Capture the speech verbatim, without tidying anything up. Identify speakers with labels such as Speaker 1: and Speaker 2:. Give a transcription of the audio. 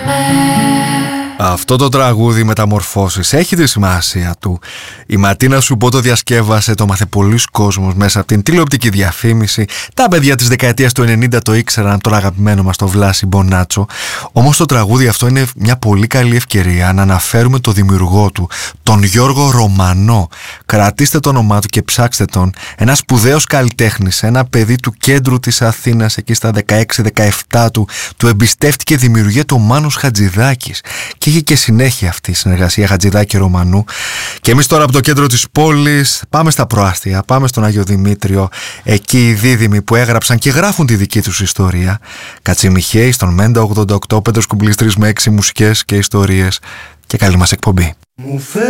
Speaker 1: Αυτό το τραγούδι «Μεταμορφώσεις» έχει τη σημασία του. Η Ματίνα Σουμπό το διασκεύασε, το μάθε πολλοί κόσμος μέσα από την τηλεοπτική διαφήμιση. Τα παιδιά της δεκαετίας του ενενήντα το ήξεραν, τον αγαπημένο μας το Βλάση Μπονάτσο. Όμως το τραγούδι αυτό είναι μια πολύ καλή ευκαιρία να αναφέρουμε το δημιουργό του, τον Γιώργο Ρωμανό. Κρατήστε το όνομά του και ψάξτε τον. Ένας σπουδαίος καλλιτέχνης, ένα παιδί του κέντρου της Αθήνας, εκεί στα δεκαέξι δεκαεπτά του, του εμπιστεύτηκε δημιουργία το Μάνος Χατζηδάκης. Και είχε και συνέχεια αυτή η συνεργασία Χατζηδάκη Ρωμανού. Και εμείς τώρα από το κέντρο της πόλης πάμε στα προάστια, πάμε στον Άγιο Δημήτριο. Εκεί οι δίδυμοι που έγραψαν και γράφουν τη δική τους ιστορία. Κατσιμιχαίοι στον Μέντα ογδόντα οκτώ, Πέτρος Κουμπλής τρεις με έξι, μουσικές και ιστορίες. Και καλή μας εκπομπή.